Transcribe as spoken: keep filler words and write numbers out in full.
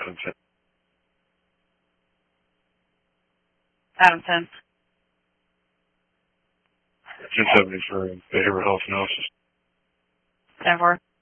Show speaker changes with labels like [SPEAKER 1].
[SPEAKER 1] Adamson.
[SPEAKER 2] Adamson.
[SPEAKER 1] ten seventy for behavioral health analysis.
[SPEAKER 2] ten four.